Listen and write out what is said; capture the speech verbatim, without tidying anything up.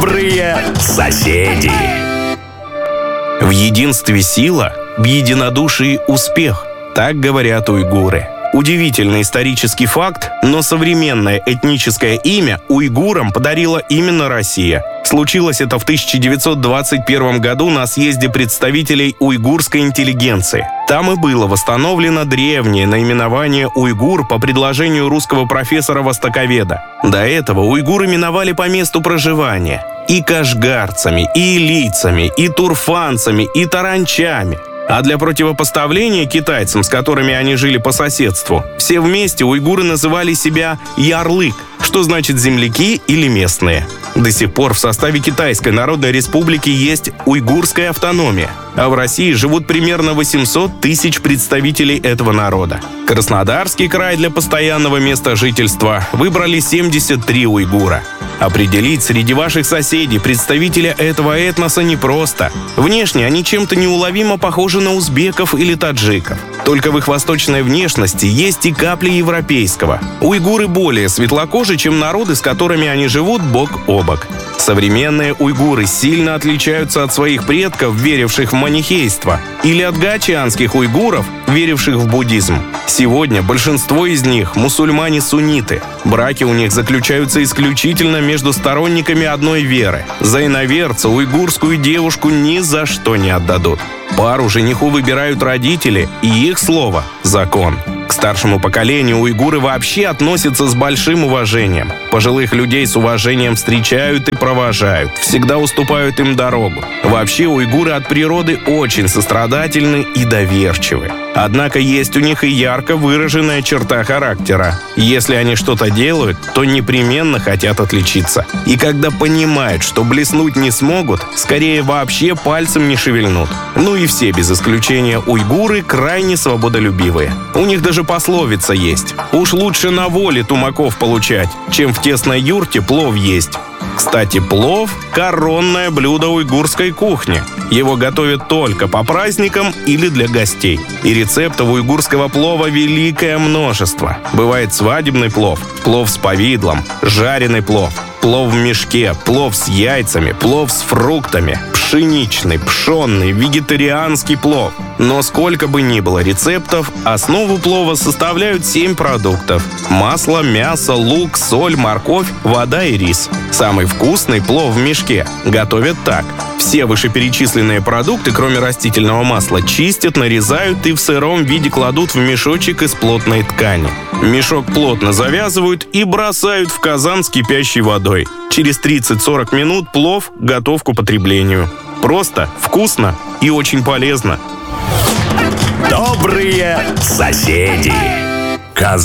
Добрые соседи. В единстве сила, в единодушии успех. Так говорят уйгуры. Удивительный исторический факт, но современное этническое имя уйгурам подарила именно Россия. Случилось это в тысяча девятьсот двадцать первом году на съезде представителей уйгурской интеллигенции. Там и было восстановлено древнее наименование уйгур по предложению русского профессора-востоковеда. До этого уйгуры именовали по месту проживания и кашгарцами, и илийцами, и турфанцами, и таранчами. А для противопоставления китайцам, с которыми они жили по соседству, все вместе уйгуры называли себя ярлык, что значит земляки или местные. До сих пор в составе Китайской Народной Республики есть уйгурская автономия, а в России живут примерно восемьсот тысяч представителей этого народа. Краснодарский край для постоянного места жительства выбрали семьдесят три уйгура. Определить среди ваших соседей представителя этого этноса непросто. Внешне они чем-то неуловимо похожи на узбеков или таджиков. Только в их восточной внешности есть и капли европейского. Уйгуры более светлокожи, чем народы, с которыми они живут бок о бок. Современные уйгуры сильно отличаются от своих предков, веривших в манихейство, или от гаочанских уйгуров, веривших в буддизм. Сегодня большинство из них – мусульмане-сунниты. Браки у них заключаются исключительно между сторонниками одной веры. За иноверца уйгурскую девушку ни за что не отдадут. Пару жениху выбирают родители, и их слово – закон. К старшему поколению уйгуры вообще относятся с большим уважением. Пожилых людей с уважением встречают и провожают, всегда уступают им дорогу. Вообще уйгуры от природы очень сострадательны и доверчивы. Однако есть у них и ярко выраженная черта характера. Если они что-то делают, то непременно хотят отличиться. И когда понимают, что блеснуть не смогут, скорее вообще пальцем не шевельнут. Ну и все без исключения уйгуры крайне свободолюбивые. У них даже пословица есть: «Уж лучше на воле тумаков получать, чем в тесной юрте плов есть». Кстати, плов – коронное блюдо уйгурской кухни. Его готовят только по праздникам или для гостей. И рецептов уйгурского плова великое множество. Бывает свадебный плов, плов с повидлом, жареный плов, плов в мешке, плов с яйцами, плов с фруктами, пшеничный, пшенный, вегетарианский плов. Но сколько бы ни было рецептов, основу плова составляют семь продуктов: масло, мясо, лук, соль, морковь, вода и рис. Самый вкусный плов в мешке готовят так. Все вышеперечисленные продукты, кроме растительного масла, чистят, нарезают и в сыром виде кладут в мешочек из плотной ткани. Мешок плотно завязывают и бросают в казан с кипящей водой. Через тридцать-сорок минут плов готов к употреблению. Просто, вкусно и очень полезно. Добрые соседи.